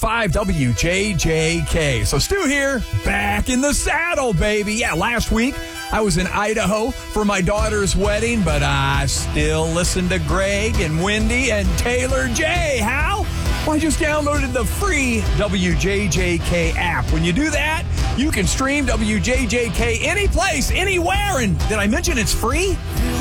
106.5 WJJK. So Stu here, back in the saddle, baby. Yeah, last week I was in Idaho for my daughter's wedding, but I still listen to Greg and Wendy and Taylor J. How? Well, I just downloaded the free WJJK app. When you do that, you can stream WJJK any place, anywhere. And did I mention it's free?